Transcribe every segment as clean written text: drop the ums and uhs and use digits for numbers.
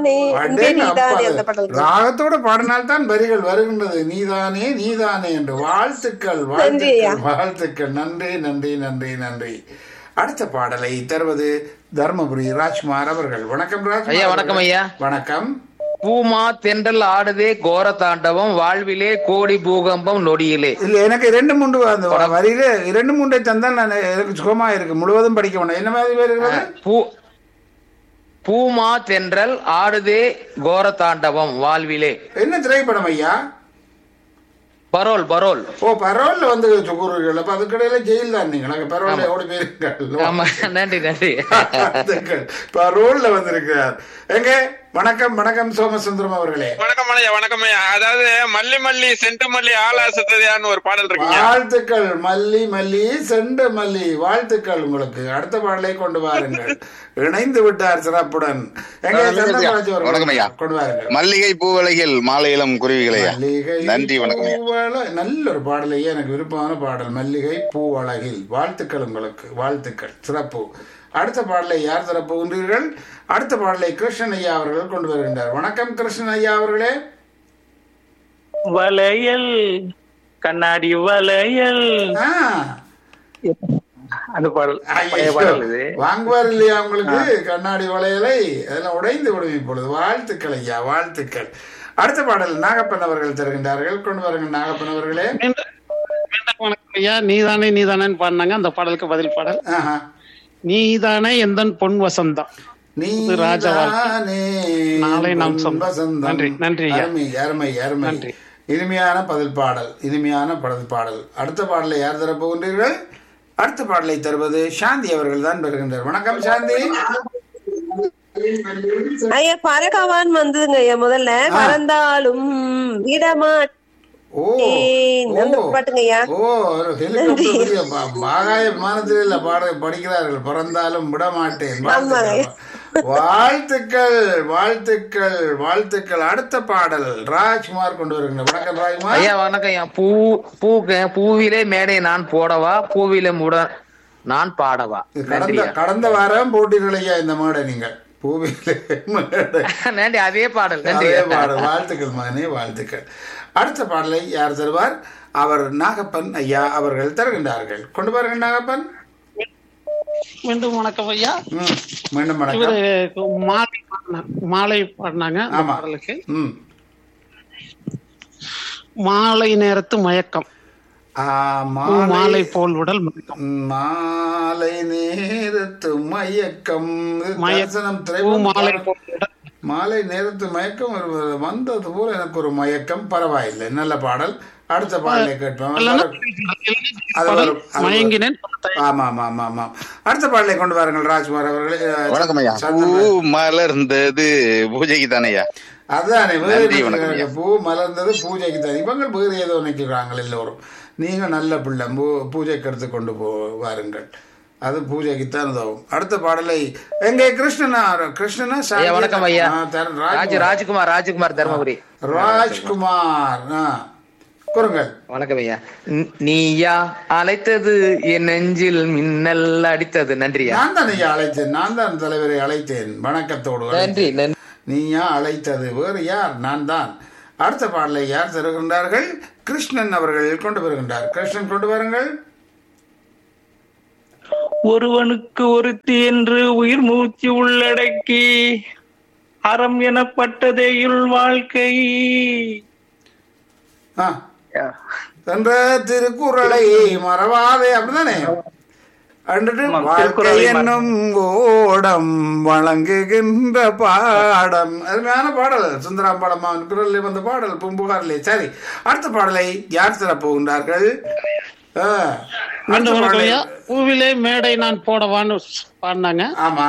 நீதானே அன்பே அடேங்க அப்பா, நீதானே அந்த பாடல். ராகத்தோட பாடினால்தான் வரிகள் வருகின்றது. நீதானே நீதானே என்று. வாழ்த்துக்கள் நன்றி ஐயா. வாழ்த்துக்கள் வாழ்த்துக்கள். நன்றி நன்றி நன்றி நன்றி. அடுத்த பாடலை தருவது தர்மபுரி ராஜ்குமார் அவர்கள். வணக்கம் ராஜ்குமார் ஐயா, வணக்கம் அவர்கள். ஐயா. வணக்கம். பூமா தென்றல் ஆடுதே கோர தாண்டவம், வாழ்விலே கோடி பூகம்பம் நொடியிலே. இல்ல, எனக்கு 2 3 அந்த வரியில 2 3 தந்தால் நான் எனக்கு சுகமா இருக்கு. முழுவதும் படிக்க வேண்டாம். என்ன மாதிரி வருகிறது? பூமா தென்றல் ஆடுதே கோர தாண்டவம், வாழ்விலே. என்ன திரைப்படம் ஐயா? Parole parole. ஓ, பரோல்ல வந்து கூறுகள். அப்ப அதுக்கிடையில ஜெயில் தான் நீங்க. பரோல்ல ஓடி போயிருக்கீர்கள். ஆமா, நன்றி நன்றி. பரோல்ல வந்திருக்கிறார். எங்க வணக்கம் வணக்கம் சோமசுந்தரம் அவர்களே. வணக்கம் ஐயா. வணக்கம் ஐயா. அதாவது மல்லி மல்லி செண்டு மல்லி ஆலாசத்தையான்னு ஒரு பாடல் இருக்குங்க. வாழ்த்துக்கள். மல்லி மல்லி செண்டு மல்லி. வாழ்த்துக்கள் உங்களுக்கு. அடுத்த பாடலை கொண்டு வாருங்கள். இணைந்து விட்டார் சிறப்புடன். எங்க சந்தனராஜ் அவர்கள் வணக்கம் ஐயா. கொண்டு வாருங்கள். மல்லிகை பூவலையில் மாலையிலம் குருவிகளையா. மல்லிகை நன்றி, வணக்கம் ஐயா. பூவள- நல்ல ஒரு பாடலையே, எனக்கு விருப்பமான பாடல். மல்லிகை பூ அழகில். வாழ்த்துக்கள் உங்களுக்கு. வாழ்த்துக்கள். சிறப்பு. அடுத்த பாடலை யார் தரப்போகின்றீர்கள்? அடுத்த பாடலை கிருஷ்ணன் ஐயா அவர்கள் கொண்டு வருகின்றார். வணக்கம் கிருஷ்ணன் ஐயா அவர்களே. வளையல் கண்ணாடி வளையல் ஆ, அந்த பாடல் பழைய ஐயோ, பாடல் இது. வாங்குவார் இல்லையா உங்களுக்கு கண்ணாடி வளையலை? அதெல்லாம் உடைந்து விடும் இப்பொழுது. வாழ்த்துக்கள் ஐயா, வாழ்த்துக்கள். அடுத்த பாடல் நாகப்பன் அவர்கள் தருகின்றார்கள். கொண்டு வருங்கள் நாகப்பன் அவர்களே. வணக்கம் ஐயா. நீதானே நீதானேன்னு பாடினாங்க. அந்த பாடலுக்கு பதில் பாடல். ஆஹா. நீதானே எந்தன் பொன் வசந்தம். நீதானே நாளை நாம் பொன் வசந்தம். நன்றி, நன்றி ஐயா. அருமை அருமை அருமை. நன்றி. இனிமையான பதில் பாடல், இனிமையான பதில் பாடல். அடுத்த பாடலை யார் தரப்போகின்றீர்கள்? அடுத்த பாடலை தருவது சாந்தி அவர்கள் தான் பெறுகின்றார். வணக்கம் சாந்தி. ஐயா பறக்கவான் வந்ததுங்க ஐயா. முதல்ல பறந்தாலும் விடமாட்டேன் ஓ அந்த பாட்டுங்க ஐயா. ஓ, ஒரு ஹெலிகாப்டர் ஆகாய விமானத்தில் இல்ல படிக்கிறார்கள். பறந்தாலும் விட மாட்டேன். வாழ்த்துக்கள் வாழ்த்துக்கள் வாழ்த்துக்கள். அடுத்த பாடல் ராஜ்குமார் கொண்டு வருகின்ற. வணக்கம் ராஜ்குமார் ஐயா. வணக்கம் ஐயா. பூவிலே மேடை நான் போடவா, பூவிலே நான் பாடவா. கடந்த வாரம் போட்டீர்கள் ஐயா இந்த மேடை. நீங்கள் பூவிலே மேடை. நன்றி. அதே பாடல். நன்றி. அதே பாடல். வாழ்த்துக்கள் மகனே, வாழ்த்துக்கள். அடுத்த பாடலை யார் தருவார்? அவர் நாகப்பன் ஐயா அவர்கள் தருகின்றார்கள். கொண்டு பாருங்கள் நாகப்பன். மீண்டும் வணக்கம் ஐயா. மீண்டும் வணக்கம். இவரு மாலை பாடினாங்க அந்த ஆமா. பாடலுக்கு. ம். மாலை நேரத்து மயக்கம், மாலை போல் உடல் மயக்கம். மாலை நேரத்து மயக்கம். தரிசனம் மாலை திரைப்படம். போல் உடல். மாலை நேரத்து மயக்கம் வந்தது போல எனக்கு ஒரு மயக்கம். பரவாயில்லை, நல்ல பாடல். அடுத்த பாடலை கேட்போம். அது வரும், அது மயங்கினேன். வரும். ஆமா ஆமா ஆமா ஆமா. அடுத்த பாடலை கொண்டு வாருங்கள் ராஜ்குமார் அவர்களே. வணக்கம் ஐயா. பூ மலர்ந்தது பூஜைக்கு தானேயா. அதுதானே நன்றி, வணக்கம் ஐயா. பூ மலர்ந்தது பூஜைக்கு தான். இவங்க வேறு ஏதோ நினைக்கிறாங்க எல்லோரும். நீங்க நல்ல பிள்ளை, பூஜைக்கு எடுத்து கொண்டு வாருங்கள். அது பூஜைக்குத்தான் உதவும். அடுத்த பாடலை எங்கே கிருஷ்ணனா கிருஷ்ணனா ஐயா, வணக்கம் ஐயா. ராஜ்குமார் ராஜ்குமார் தர்மபுரி. ராஜ்குமார் கூறுங்கள். வணக்கம் ஐயா. நீயா அழைத்தது என் நெஞ்சில் மின்னல் அடித்தது. நன்றியா. நான் தான் ஐயா அழைத்தேன். நான் தான் தலைவரை அழைத்தேன். வணக்கத்தோடு நன்றி நன்றி. நீயா அழைத்தது வேறு யார்? நான் தான். அடுத்த பாடலை யார் தருகின்றார்கள்? கிருஷ்ணன் அவர்கள் கொண்டு வருகின்றார். கிருஷ்ணன் கொண்டு வாருங்கள். ஒருவனுக்கு ஒருத்தி என்று உயிர் மூச்சு உள்ளடக்கி அறம் எனப்பட்டதே இல் வாழ்க்கை என்ற திருக்குறளை மறவாதே. அப்படிதானே? வாழ்க்கை என்னும் ஓடம் வழங்குகின்ற பாடம். அருமையான பாடல். சுந்தராம் பாடமா குரல் வந்த பாடல், பூம்புகாரிலே. சரி, அடுத்த பாடலை யார் தரப்போகின்றார்கள்? பூவிலே மேடை நான் போடவான்னு பாடினாங்க. ஆமா,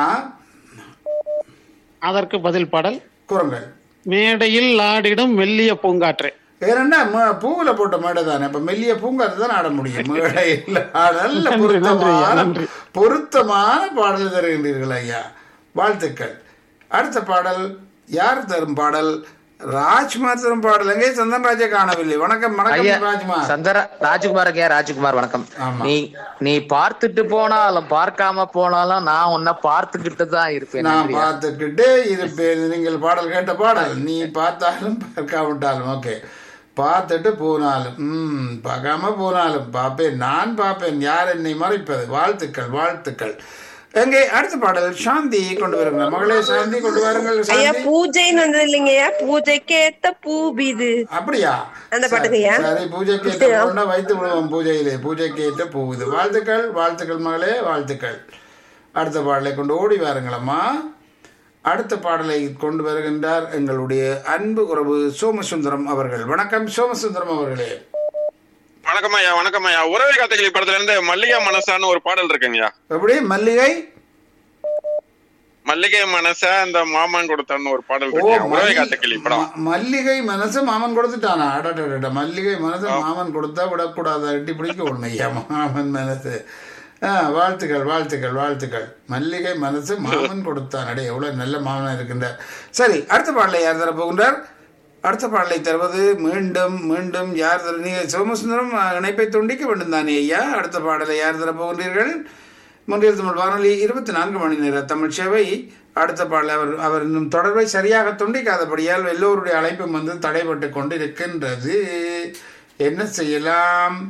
அதற்கு பதில் பாடல் கூறுங்கள். மேடையில் ஆடிடும் மெல்லிய பூங்காற்றே. ஏன்னா பூவில போட்ட மேடை தானே, அப்ப மெல்லிய பூங்காற்று தான் ஆட முடியும். மேடையில் நல்ல பொருத்தமான பாடல் தருகின்றீர்கள் ஐயா. வாழ்த்துக்கள். அடுத்த பாடல் யார் தரும் பாடல்? ராஜ்குமார் தரும் பாடல் எங்கே சந்தன் ராஜா காணவில்லை. வணக்கம் ஐயா வணக்கம் ராஜ்குமார். ராஜ்குமார் ஐயா, ராஜ்குமார் வணக்கம். ஆமா. நீ பார்த்துட்டு போனாலும் பார்க்காம போனாலும் நான் உன்னை பார்த்துக்கிட்டு தான் இருப்பேன். நான் நன்றியா. பார்த்துக்கிட்டே இருப்பேன். நீங்கள் பாடல் கேட்ட பாடல். நீ பார்த்தாலும் பார்க்காவிட்டாலும் ஓகே. பார்த்துட்டு போனாலும் பார்க்காம போனாலும் பார்ப்பேன், நான் பார்ப்பேன், யார் என்னை மறைப்பது. வாழ்த்துக்கள் வாழ்த்துக்கள். எங்கே அடுத்த பாடல் சாந்தி கொண்டு வருங்க. மகளே சாந்தி கொண்டு வாருங்கள். ஐயா சாந்தி. பூஜைன்னு வந்தது இல்லைங்கய்யா, பூஜைக்கு ஏத்த பூபிது. அப்படியா? அந்த பாட்டுங்கய்யா. சரி, பூஜைக்கு ஏற்ற பூன்னா வைத்து விடுவோம். பூஜையிலே பூஜைக்கு ஏற்ற பூ இது. வாழ்த்துக்கள் வாழ்த்துக்கள் மகளே வாழ்த்துக்கள். அடுத்த பாடலை கொண்டு ஓடி வாருங்களம்மா. அடுத்த பாடலை கொண்டு வருகின்றார் எங்களுடைய அன்பு உறவு சோமசுந்தரம் அவர்கள். வணக்கம் சோமசுந்தரம் அவர்களே. வணக்கம் ஐயா, வணக்கம் ஐயா. உறவை காத்தகிளி படத்துல இருந்து மல்லிகை மனசான்னு ஒரு பாடல் இருக்குங்கய்யா. எப்படி? மல்லிகை மல்லிகை மனசா அந்த மாமன் கொடுத்தான்னு ஒரு பாடல் இருக்கு. உறவை காத்தகிளி படம். மல்லிகை மனசு மாமன் கொடுத்துட்டானா? அடடா, மல்லிகை மனசு மாமன் கொடுத்தா விடக்கூடாது, எட்டி பிடிக்க உண்மையா மாமன் மனசு. வாழ்த்துக்கள் வாழ்த்துக்கள் வாழ்த்துக்கள். மல்லிகை மனசு மாமன் கொடுத்தான். அடே எவ்வளவு நல்ல மாமன் இருக்கின்றார். சரி, அடுத்த பாடலை யார் தர போகின்றார்? அடுத்த பாடலை தருவது மீண்டும் மீண்டும் யார் தர? நீங்கள் சோமசுந்தரம் இணைப்பை துண்டிக்க வேண்டும் தானே ஐயா? அடுத்த பாடலை யார் தர போகின்றீர்கள்? முன்றியல் தமிழ் வானொலி 24 மணி நேர தமிழ் சேவை. அடுத்த பாடலை அவர் இன்னும் தொடர்பை சரியாக துண்டிக்காதபடியால் எல்லோருடைய அழைப்பும் வந்து தடைபட்டு கொண்டு இருக்கின்றது. என்ன செய்யலாம்?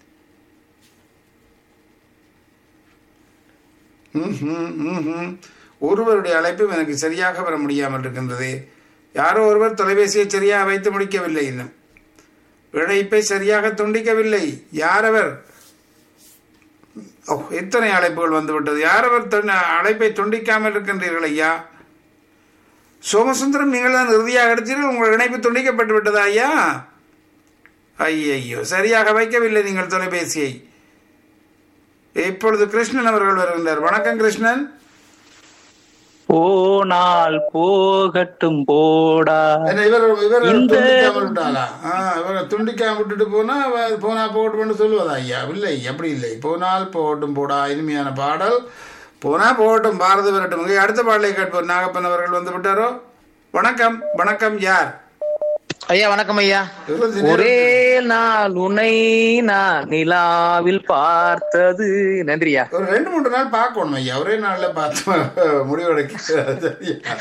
ஒருவருடைய அழைப்பும் எனக்கு சரியாக வர முடியாமல் இருக்கின்றது. யாரோ ஒருவர் தொலைபேசியை சரியாக வைத்து முடிக்கவில்லை, இன்னும் இழைப்பை சரியாக துண்டிக்கவில்லை. யாரவர்? எத்தனை அழைப்புகள் வந்துவிட்டது. யாரவர் அழைப்பை துண்டிக்காமல் இருக்கின்றீர்கள் ஐயா? சோமசுந்தரம், நீங்கள் தான் இறுதியாக எடுத்தீர்கள். உங்கள் இணைப்பு துண்டிக்கப்பட்டு விட்டதா ஐயா? ஐயோ, சரியாக வைக்கவில்லை நீங்கள் தொலைபேசியை. இப்பொழுது கிருஷ்ணன் அவர்கள் வருகின்றார். வணக்கம் கிருஷ்ணன். போனால் போகட்டும் போடா. இவர் துண்டிக்காமல் விட்டாளா? இவரை துண்டிக்காம விட்டுட்டு போனா போகட்டும் சொல்லுவதா ஐயா? இல்லை, அப்படி இல்லை. போனால் போகட்டும் போடா இனிமையான பாடல். போனா போகட்டும், பாரதி வரட்டும். அடுத்த பாடலை கேட்போம். நாகப்பன் அவர்கள் வந்து விட்டாரோ? வணக்கம் வணக்கம். யார் ஐயா? வணக்கம் ஐயா. ஒரே நாள் உன்னை நான் நிலாவில் பார்த்தது. நன்றியா. ஒரு 2-3 நாள் பார்க்கணும் ஐயா. ஒரே நாள்ல பார்த்து முடிவெடுக்க.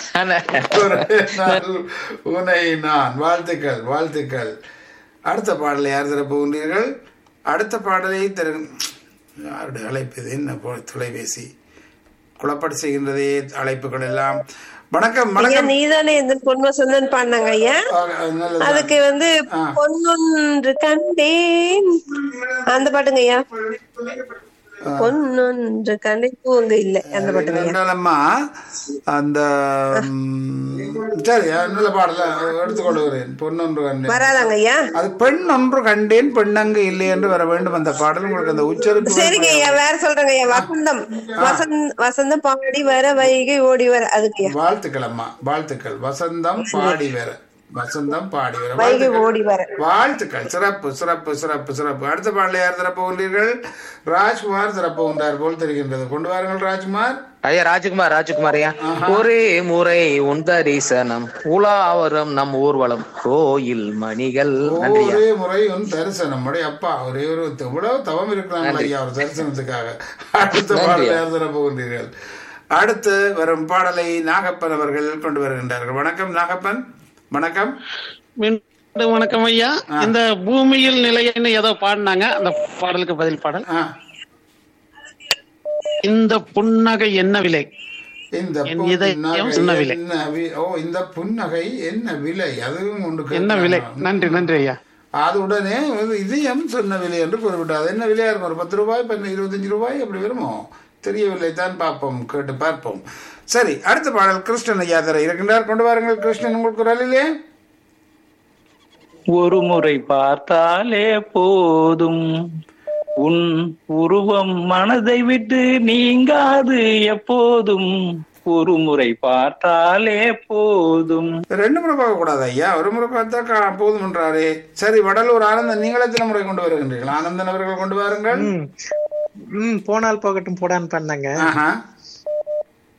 உன்னை நான். வாழ்த்துக்கள் வாழ்த்துக்கள். அடுத்த பாடலை யார் தர போகின்றீர்கள்? அடுத்த பாடலை தரு. யாருடைய அழைப்பு இது? என்ன தொலைபேசி குழப்பாடு செய்கின்றதே அழைப்புகள் எல்லாம். வணக்கம் வணக்கம். நீதானே இந்த பொன்ம சொந்தன் பாடினாங்க ஐயா. அதுக்கு வந்து பொன்னொன்று கண்டேன் அந்த பாட்டுங்க ஐயா. பொன்னொன்று கண்டேன் பூங்க இல்ல அந்த பாட்டுங்க அந்த. சரி, நல்ல பாடல எடுத்துக்கொள்கிறேன். பொன்னொன்று கண்டேன் வராதாங்க ஐயா. அது பெண் ஒன்று கண்டேன் பெண்ணங்கு இல்லை என்று வர வேண்டும் அந்த பாடல். உங்களுக்கு அந்த உச்சரிப்பு. சரிங்க ஐயா, வேற சொல்றேங்க ஐயா. வசந்தம் வசந்தம் பாடி வர வைகை ஓடி வர. அதுக்கு வாழ்த்துக்கள் அம்மா, வாழ்த்துக்கள். வசந்தம் பாடி வர, வசந்தம் பாடி வர, வைகை ஓடி வர. வாழ்த்துக்கள். சிறப்பு சிறப்பு சிறப்பு சிறப்பு. அடுத்த பாடல யார் தரப்போகின்றீர்கள்? ராஜ்குமார் தரப்போகின்றார் போல் தெரிகின்றது. கொண்டு வாருங்கள் ராஜ்குமார். ஐயா ராஜ்குமார். ராஜ்குமார் ஐயா. ஒரே முறை உன் தரிசனம் உலாவரம் நம் ஊர்வலம் கோயில் மணிகள். ஒரே முறை உன் தரிசனம். அப்பா, ஒரே ஒரு எவ்வளவு தவம் இருக்கிறாங்க ஐயா ஒரு தரிசனத்துக்காக. அடுத்த பாடலை யார் தரப்போகின்றீர்கள்? அடுத்து வரும் பாடலை நாகப்பன் அவர்கள் கொண்டு வருகின்றார்கள். வணக்கம் நாகப்பன். வணக்கம் வணக்கம் ஐயா. இந்த பூமியில் நிலையன்னு ஏதோ பாடினாங்க, அந்த பாடலுக்கு பதில் பாடல். இந்த புன்னகை என்ன விலை? இந்த புன்னகை என்ன விலை? அதுவும் ஒன்று என்ன விலை? நன்றி நன்றி ஐயா. அது உடனே இதயம் சொன்ன விலை என்று குறிப்பிட்டார். என்ன விலையா இருக்கும்? ஒரு 10 ரூபாய், 25 ரூபாய் அப்படி வருமோ தெரியவில்லை. தான் பார்ப்போம், கேட்டு பார்ப்போம். சரி, அடுத்த பாடல் கிருஷ்ணன் ஐயா தர இருக்கின்றார். கொண்டு வாருங்கள் கிருஷ்ணன், உங்களுக்கு குரலிலே. ஒரு முறை பார்த்தாலே போதும், உன் உருவம் மனதை விட்டு நீங்காது எப்போதும். ஒரு முறை பார்த்தாலே போதும். 2 முறை பார்க்க கூடாது ஐயா, ஒரு முறை பார்த்தா போதும் என்றாரே. சரி, வடலூர் ஆனந்தன், நீங்கள் எத்தனை முறை கொண்டு வருகின்றீர்கள்? ஆனந்தன் அவர்கள் கொண்டு வாருங்கள். போனால் போகட்டும் போடான்னு பண்ணாங்க.